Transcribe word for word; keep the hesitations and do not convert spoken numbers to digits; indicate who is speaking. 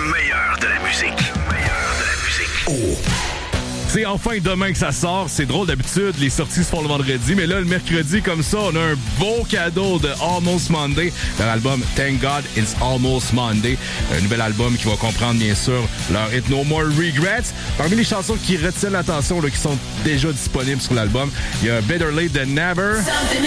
Speaker 1: Le meilleur de la musique. Le meilleur de la musique. Oh.
Speaker 2: C'est enfin demain que ça sort. C'est drôle, d'habitude, les sorties se font le vendredi, mais là, le mercredi, comme ça, on a un beau cadeau de Almost Monday, leur album Thank God It's Almost Monday. Un nouvel album qui va comprendre, bien sûr, leur hit No More Regrets. Parmi les chansons qui retiennent l'attention, là, qui sont déjà disponibles sur l'album, il y a Better Late Than Never.